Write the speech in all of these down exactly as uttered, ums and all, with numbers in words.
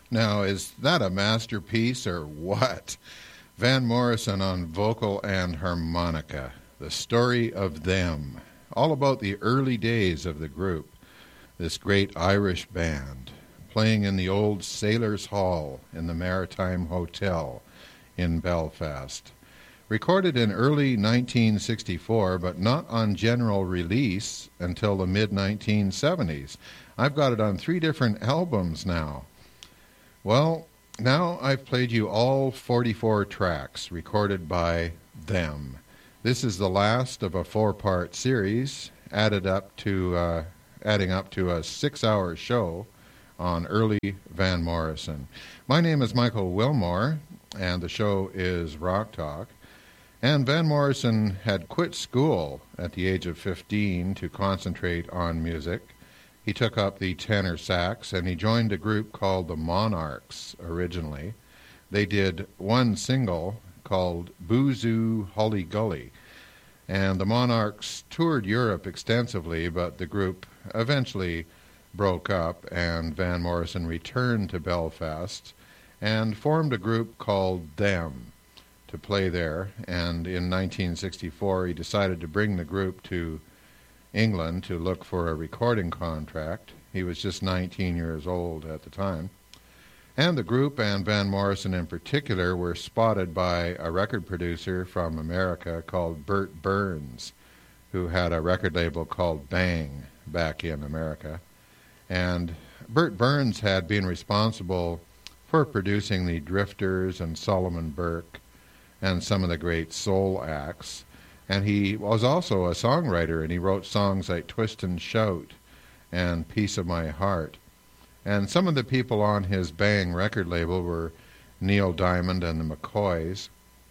Now, is that a masterpiece or what? Van Morrison on vocal and harmonica. The story of them. All about the early days of the group. This great Irish band playing in the old Sailors' Hall in the Maritime Hotel in Belfast. Recorded in early nineteen sixty-four, but not on general release until the mid nineteen seventies. I've got it on three different albums now. Well, now I've played you all forty-four tracks recorded by them. This is the last of a four-part series, added up to, uh, adding up to a six-hour show on early Van Morrison. My name is Michael Wilmore, and the show is Rock Talk. And Van Morrison had quit school at the age of fifteen to concentrate on music. He took up the tenor sax, and he joined a group called the Monarchs originally. They did one single called Boozoo Holly Gully. And the Monarchs toured Europe extensively, but the group eventually broke up, and Van Morrison returned to Belfast and formed a group called Them to play there. And in nineteen sixty-four, he decided to bring the group to England to look for a recording contract. He was just nineteen years old at the time. And the group, and Van Morrison in particular, were spotted by a record producer from America called Bert Burns, who had a record label called Bang back in America. And Bert Burns had been responsible for producing the Drifters and Solomon Burke and some of the great soul acts. And he was also a songwriter, and he wrote songs like Twist and Shout and Piece of My Heart. And some of the people on his Bang record label were Neil Diamond and the McCoys.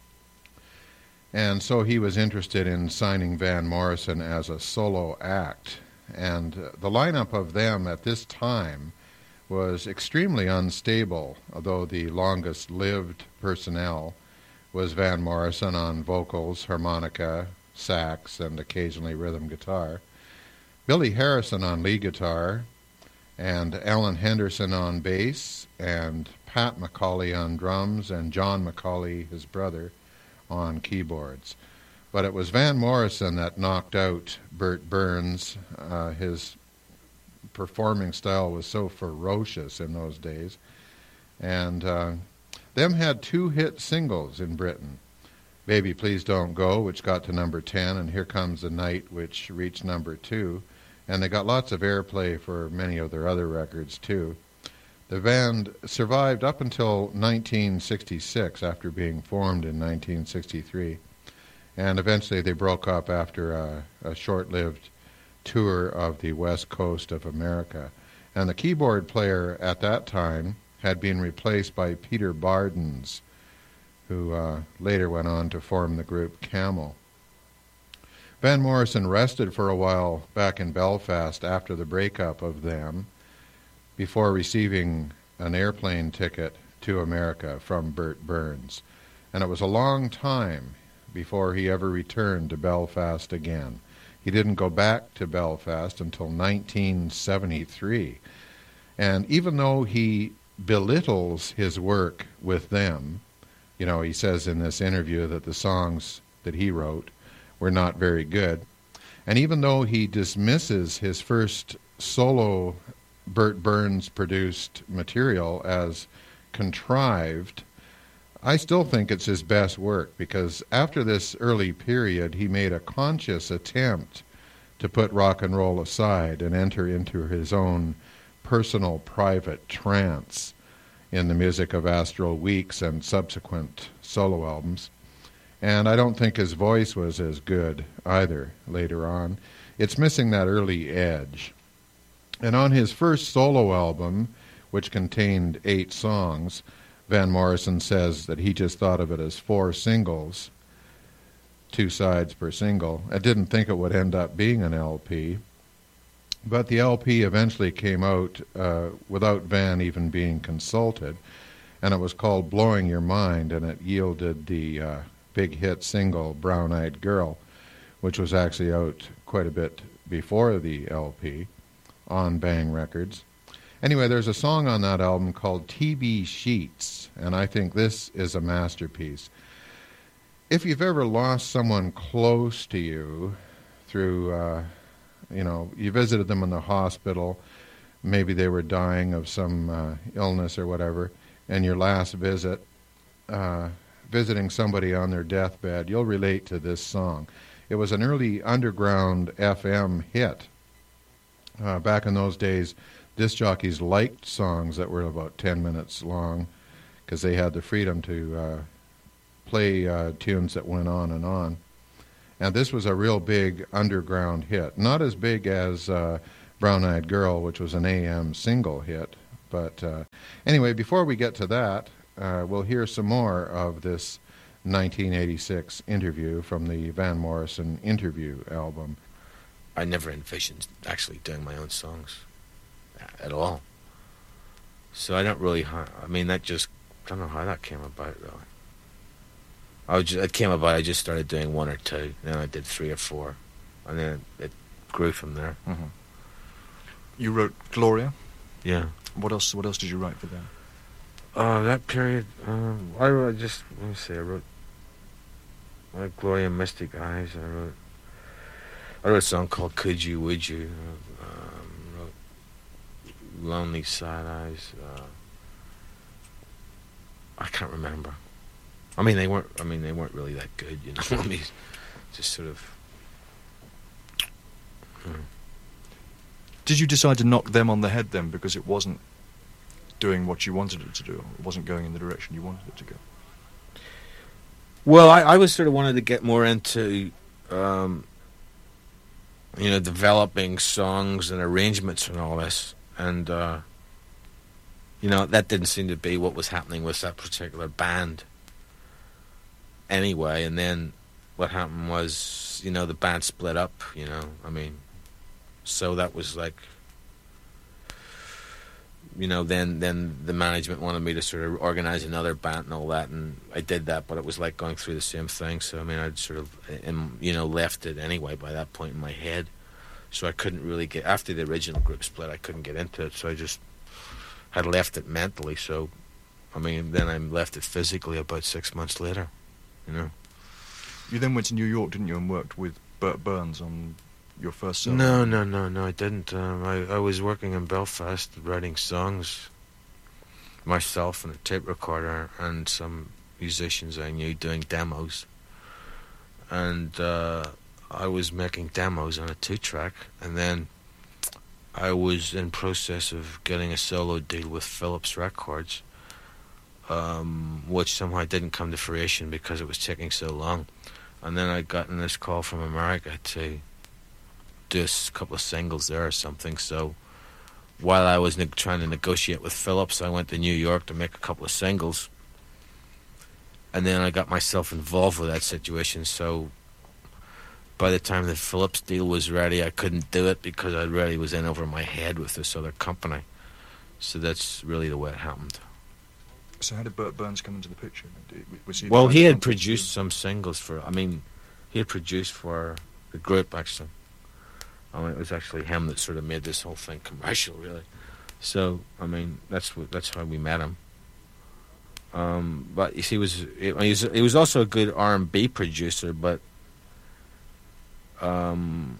And so he was interested in signing Van Morrison as a solo act. And uh, the lineup of them at this time was extremely unstable, although the longest-lived personnel was Van Morrison on vocals, harmonica, sax, and occasionally rhythm guitar, Billy Harrison on lead guitar, and Alan Henderson on bass, and Pat McCauley on drums, and John McCauley, his brother, on keyboards. But it was Van Morrison that knocked out Bert Burns. Uh, his performing style was so ferocious in those days. And uh, them had two hit singles in Britain. Baby Please Don't Go, which got to number ten, and Here Comes the Night, which reached number two. And they got lots of airplay for many of their other records, too. The band survived up until nineteen sixty-six, after being formed in nineteen sixty-three. And eventually they broke up after a, a short-lived tour of the west coast of America. And the keyboard player at that time had been replaced by Peter Bardens, who uh, later went on to form the group Camel. Van Morrison rested for a while back in Belfast after the breakup of them, before receiving an airplane ticket to America from Bert Burns. And it was a long time before he ever returned to Belfast again. He didn't go back to Belfast until nineteen seventy-three. And even though he belittles his work with them, you know, he says in this interview that the songs that he wrote were not very good. And even though he dismisses his first solo Bert Burns-produced material as contrived, I still think it's his best work, because after this early period, he made a conscious attempt to put rock and roll aside and enter into his own personal, private trance in the music of Astral Weeks and subsequent solo albums. And I don't think his voice was as good either later on. It's missing that early edge. And on his first solo album, which contained eight songs, Van Morrison says that he just thought of it as four singles, two sides per single. I didn't think it would end up being an L P. But the L P eventually came out uh, without Van even being consulted, and it was called Blowing Your Mind, and it yielded the uh, big hit single Brown Eyed Girl, which was actually out quite a bit before the L P on Bang Records. Anyway, there's a song on that album called T B Sheets, and I think this is a masterpiece. If you've ever lost someone close to you through, uh, you know, you visited them in the hospital, maybe they were dying of some uh, illness or whatever, and your last visit, uh, visiting somebody on their deathbed, you'll relate to this song. It was an early underground F M hit. Uh, back in those days, disc jockeys liked songs that were about ten minutes long because they had the freedom to uh, play uh, tunes that went on and on. And this was a real big underground hit. Not as big as uh, Brown Eyed Girl, which was an A M single hit. But uh, anyway, before we get to that, uh, we'll hear some more of this nineteen eighty-six interview from the Van Morrison Interview album. I never envisioned actually doing my own songs at all. So I don't really, I mean, that just, I don't know how that came about, really. I was just, it came about, I just started doing one or two, then I did three or four, and then it grew from there. Mm-hmm. You wrote Gloria? Yeah. What else What else did you write for them? Uh, that period, um, I wrote just, let me see, I wrote uh, Gloria Mystic Eyes, I wrote, I wrote a song called Could You, Would You, um, wrote Lonely Side Eyes, uh, I can't remember. I mean, they weren't, I mean, they weren't really that good, you know, I mean, just sort of, hmm. Did you decide to knock them on the head then because it wasn't doing what you wanted it to do? It wasn't going in the direction you wanted it to go? Well, I, I was sort of wanted to get more into, um, you know, developing songs and arrangements and all this. And, uh, you know, that didn't seem to be what was happening with that particular band anyway. And then what happened was, you know, the band split up, you know, I mean, so that was like, you know, then then the management wanted me to sort of organize another band and all that, and I did that, but it was like going through the same thing. So I mean, I'd sort of, you know, left it anyway by that point in my head. So I couldn't really get, after the original group split, I couldn't get into it. So I just had left it mentally. So, I mean, then I left it physically about six months later, you know. You then went to New York, didn't you, and worked with Bert Burns on your first solo? No, no, no, no, I didn't. Um, I, I was working in Belfast writing songs myself on a tape recorder and some musicians I knew doing demos. And uh, I was making demos on a two-track, and then I was in process of getting a solo deal with Philips Records, um, which somehow didn't come to fruition because it was taking so long. And then I got this call from America to do a couple of singles there or something. So while I was ne- trying to negotiate with Philips, I went to New York to make a couple of singles. And then I got myself involved with that situation. So by the time the Philips deal was ready, I couldn't do it because I really was in over my head with this other company. So that's really the way it happened. So how did Bert Burns come into the picture? Was he well, he had produced some singles for, I mean, he had produced for the group, actually. I mean, it was actually him that sort of made this whole thing commercial, really. So, I mean, that's what, that's how we met him. Um, but you see, he was he was he was also a good R and B producer, but um,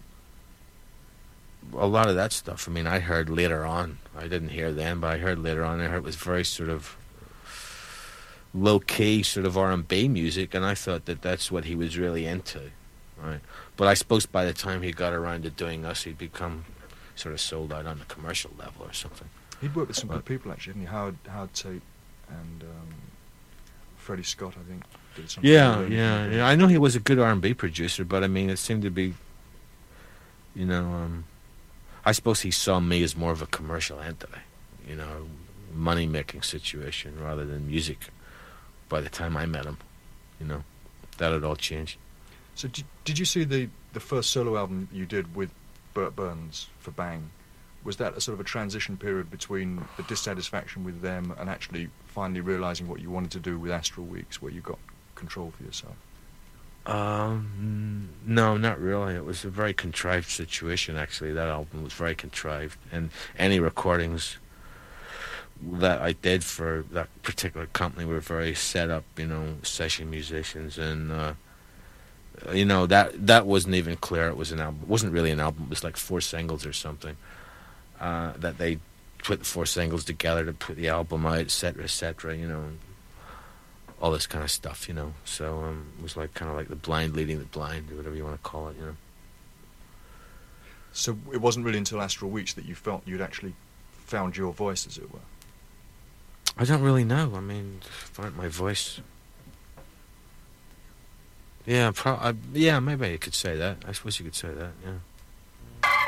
a lot of that stuff, I mean, I heard later on. I didn't hear then, but I heard later on. I heard it was very sort of low-key sort of R and B music, and I thought that that's what he was really into, right? But I suppose by the time he got around to doing us, he'd become sort of sold out on the commercial level or something. He'd worked with some but, good people, actually, didn't he? Howard, Howard Tate and um, Freddie Scott, I think, did something. Yeah, yeah, yeah. I know he was a good R and B producer, but I mean, it seemed to be, you know, um, I suppose he saw me as more of a commercial entity, you know, money-making situation rather than music. By the time I met him, you know, that had all changed. So did, did you see the, the first solo album you did with Bert Burns for Bang? Was that a sort of a transition period between the dissatisfaction with them and actually finally realising what you wanted to do with Astral Weeks, where you got control for yourself? Um, no, not really. It was a very contrived situation, actually. That album was very contrived. And any recordings that I did for that particular company were very set up, you know, session musicians, and uh, you know that that wasn't even clear. It was an album. It wasn't really an album. It was like four singles or something. Uh, that they put the four singles together to put the album out, et cetera, et cetera. You know, all this kind of stuff. You know, so um, it was like kind of like the blind leading the blind, or whatever you want to call it. You know. So it wasn't really until Astral Weeks that you felt you'd actually found your voice, as it were. I don't really know. I mean, find my voice. Yeah, pro- I, yeah, maybe you could say that. I suppose you could say that. Yeah.